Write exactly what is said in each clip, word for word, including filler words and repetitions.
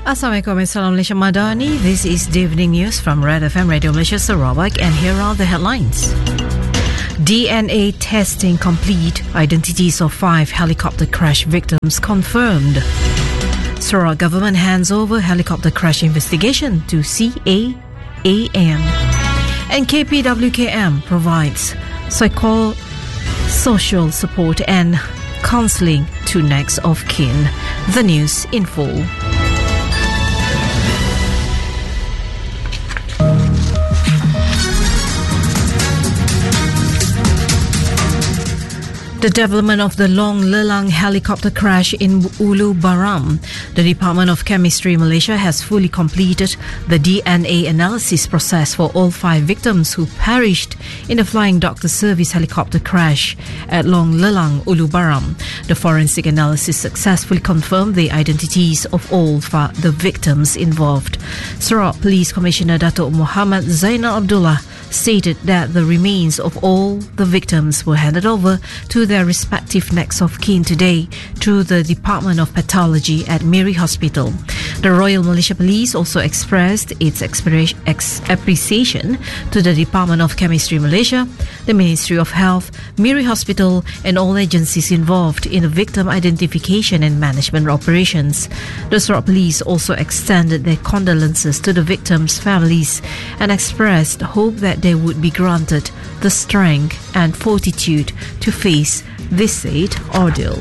Assalamualaikum and Salam Malaysia Madani. This is the evening news from Red F M Radio Malaysia Sarawak, and here are the headlines. D N A testing complete. Identities of five helicopter crash victims confirmed. Sarawak government hands over helicopter crash investigation to C A A M. And K P W K M provides psycho-social support and counselling to next of kin. The news in full. The development of the Long Lelang helicopter crash in Ulu Baram. The Department of Chemistry Malaysia has fully completed the D N A analysis process for all five victims who perished in the Flying Doctor Service helicopter crash at Long Lelang, Ulu Baram. The forensic analysis successfully confirmed the identities of all fa- the victims involved. Sarawak Police Commissioner Dato' Muhammad Zainal Abdullah stated that the remains of all the victims were handed over to their respective next of kin today through the Department of Pathology at Miri Hospital. The Royal Malaysia Police also expressed its expre- ex- appreciation to the Department of Chemistry Malaysia, the Ministry of Health, Miri Hospital, and all agencies involved in the victim identification and management operations. The Sarawak Police also extended their condolences to the victims' families and expressed hope that they would be granted the strength and fortitude to face this sad ordeal.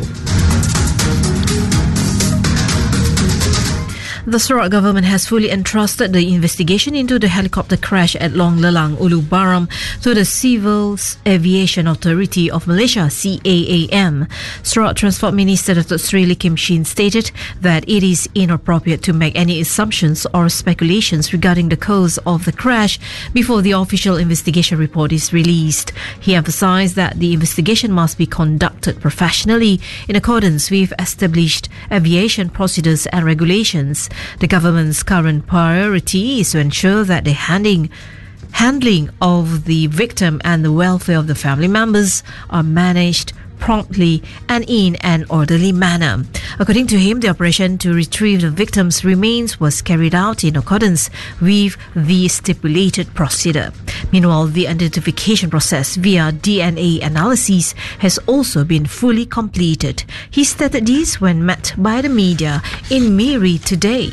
The Sarawak government has fully entrusted the investigation into the helicopter crash at Long Lelang, Ulu Baram to the Civil Aviation Authority of Malaysia, C A A M. Sarawak Transport Minister Datuk Seri Lee Kim Shin stated that it is inappropriate to make any assumptions or speculations regarding the cause of the crash before the official investigation report is released. He emphasized that the investigation must be conducted professionally in accordance with established aviation procedures and regulations. The government's current priority is to ensure that the handling, handling of the victim and the welfare of the family members are managed promptly and in an orderly manner. According to him, the operation to retrieve the victims' remains was carried out in accordance with the stipulated procedure. Meanwhile, the identification process via D N A analysis has also been fully completed. He stated this when met by the media in Miri today.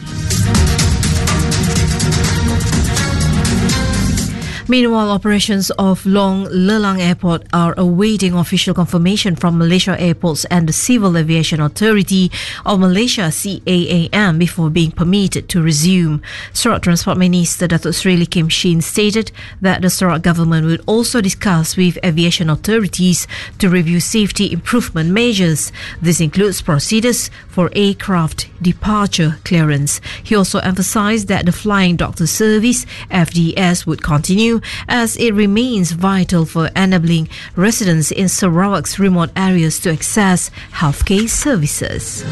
Meanwhile, operations of Long Lelang Airport are awaiting official confirmation from Malaysia Airports and the Civil Aviation Authority of Malaysia, C A A M, before being permitted to resume. Sarawak Transport Minister Datuk Seri Lee Kim Shin stated that the Sarawak government would also discuss with aviation authorities to review safety improvement measures. This includes procedures for aircraft departure clearance. He also emphasized that the Flying Doctor Service, F D S, would continue as it remains vital for enabling residents in Sarawak's remote areas to access healthcare services.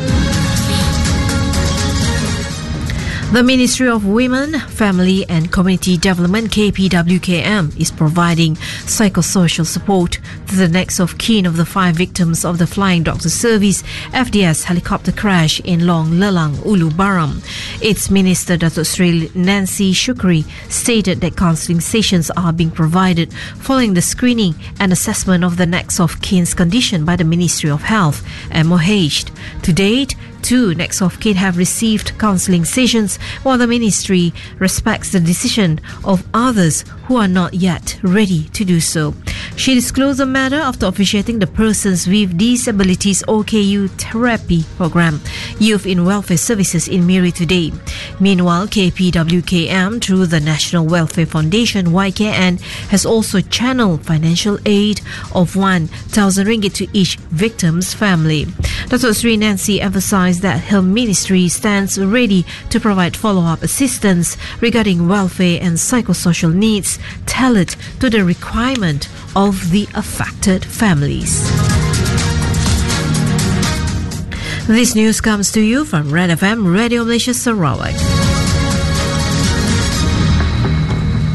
The Ministry of Women, Family and Community Development, K P W K M, is providing psychosocial support to the next of kin of the five victims of the Flying Doctor Service F D S helicopter crash in Long Lelang, Ulu Baram. Its Minister Datuk Seri Nancy Shukri stated that counselling sessions are being provided following the screening and assessment of the next of kin's condition by the Ministry of Health, M O H. To date, two next of kin have received counselling sessions, while the ministry respects the decision of others who are not yet ready to do so. She disclosed the matter after officiating the Persons with Disabilities O K U Therapy Program, Youth in Welfare Services in Miri today. Meanwhile, K P W K M, through the National Welfare Foundation Y K N, has also channeled financial aid of one thousand ringgit to each victim's family. Datuk Seri Nancy emphasized that her ministry stands ready to provide follow-up assistance regarding welfare and psychosocial needs tailored to the requirement of the affected families. This news comes to you from Red F M Radio Malaysia Sarawak.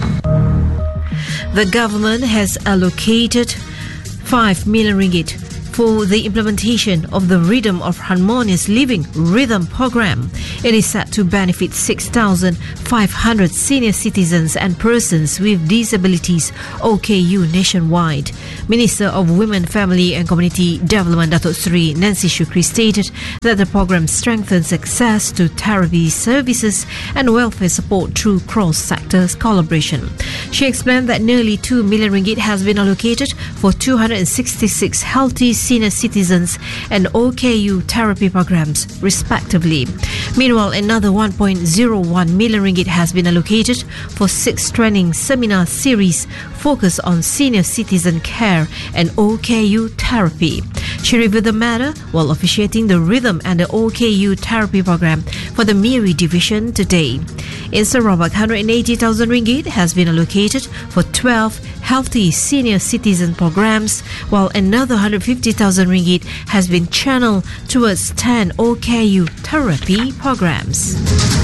The government has allocated five million ringgit for the implementation of the Rhythm of Harmonious Living Rhythm program. It is set to benefit six thousand five hundred senior citizens and persons with disabilities O K U nationwide. Minister of Women, Family and Community Development Datuk Seri Nancy Shukri stated that the program strengthens access to therapy services and welfare support through cross-sector collaboration. She explained that nearly two million ringgit has been allocated for two hundred sixty-six healthy senior citizens and O K U therapy programs, respectively. Meanwhile, another one point zero one million ringgit has been allocated for six training seminar series focused on senior citizen care and O K U therapy. She reviewed the matter while officiating the Rhythm and the O K U therapy program for the Miri division today. In Sarawak, one hundred eighty thousand ringgit has been allocated for twelve healthy senior citizen programs, while another one hundred fifty thousand ringgit has been channeled towards ten O K U therapy programs.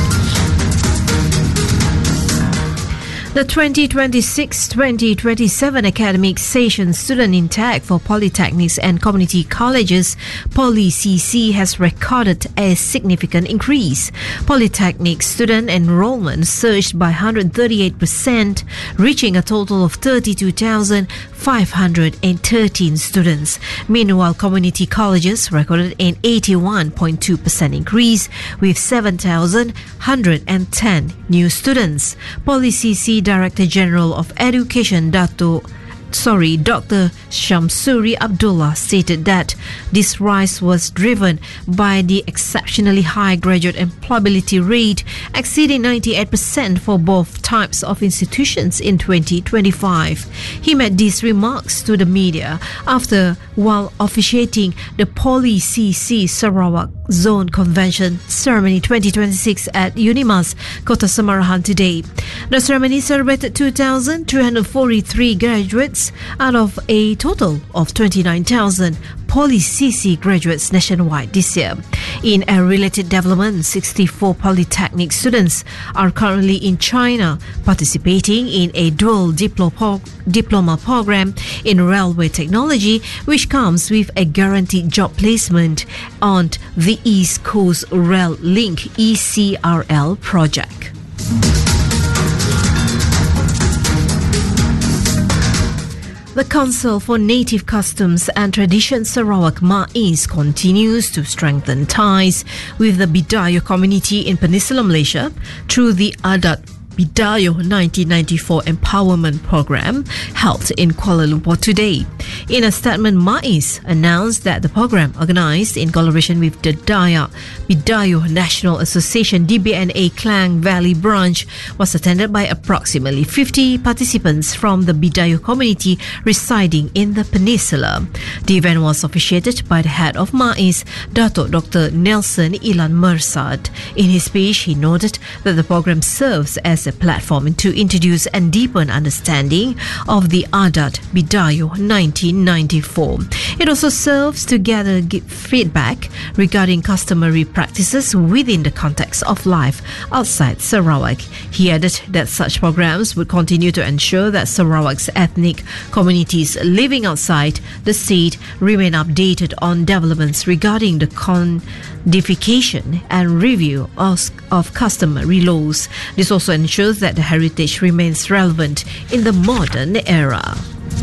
The twenty twenty-six twenty twenty-seven academic session student intake for polytechnics and community colleges, Poly C C, has recorded a significant increase. Polytechnic student enrollment surged by one hundred thirty-eight percent, reaching a total of thirty-two thousand five hundred thirteen students. Meanwhile, community colleges recorded an eighty-one point two percent increase with seven thousand one hundred ten new students. Poly C C Director General of Education, Dato Sorry, Doctor Shamsuri Abdullah stated that this rise was driven by the exceptionally high graduate employability rate, exceeding ninety-eight percent for both types of institutions in twenty twenty-five. He made these remarks to the media after, while officiating the Poly C C Sarawak Zone Convention Ceremony twenty twenty-six at Unimas, Kota Samarahan today. The ceremony celebrated two thousand three hundred forty-three graduates out of a total of twenty-nine thousand Poly C C graduates nationwide this year. In a related development, sixty-four polytechnic students are currently in China participating in a dual diplo- diploma program in railway technology, which comes with a guaranteed job placement on the East Coast Rail Link E C R L project. The Council for Native Customs and Traditions Sarawak MAIS continues to strengthen ties with the Bidayuh community in Peninsular Malaysia through the Adat Bidayuh nineteen ninety-four Empowerment Program held in Kuala Lumpur today. In a statement, MAIS announced that the program, organised in collaboration with the Dayak Bidayuh National Association D B N A Klang Valley Branch, was attended by approximately fifty participants from the Bidayuh community residing in the peninsula. The event was officiated by the head of MAIS, Datuk Doctor Nelson Ilan Mersad. In his speech, he noted that the program serves as a platform to introduce and deepen understanding of the Adat Bidayuh nineteen ninety-four. It also serves to gather feedback regarding customary practices within the context of life outside Sarawak. He added that such programs would continue to ensure that Sarawak's ethnic communities living outside the state remain updated on developments regarding the codification and review of, of customary laws. This also ensures that the heritage remains relevant in the modern era.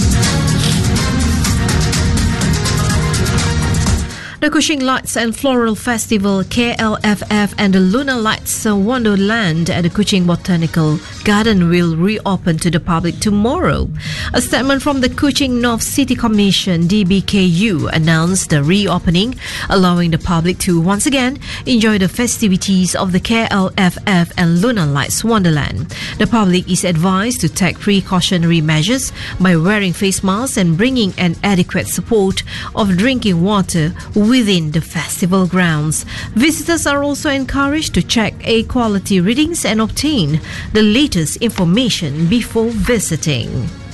The Kuching Lights and Floral Festival K L F F and the Lunar Lights Wonderland at the Kuching Botanical Garden will reopen to the public tomorrow. A statement from the Kuching North City Commission D B K U announced the reopening, allowing the public to once again enjoy the festivities of the K L F F and Lunar Lights Wonderland. The public is advised to take precautionary measures by wearing face masks and bringing an adequate support of drinking water within the festival grounds. Visitors are also encouraged to check air quality readings and obtain the latest information before visiting.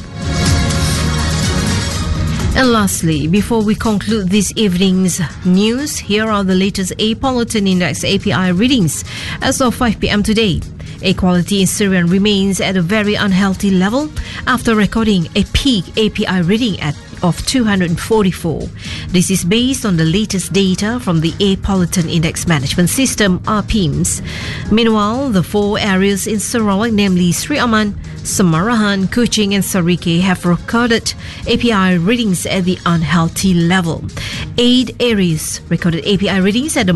And lastly, before we conclude this evening's news, here are the latest Air Pollutant Index A P I readings as of five p.m. today. Air quality in Syrian remains at a very unhealthy level after recording a peak A P I reading at of two hundred forty-four. This is based on the latest data from the Air Pollutant Index Management System, R P I M S. Meanwhile, the four areas in Sarawak, namely Sri Aman, Samarahan, Kuching and Sarike, have recorded A P I readings at the unhealthy level. Eight areas recorded A P I readings at the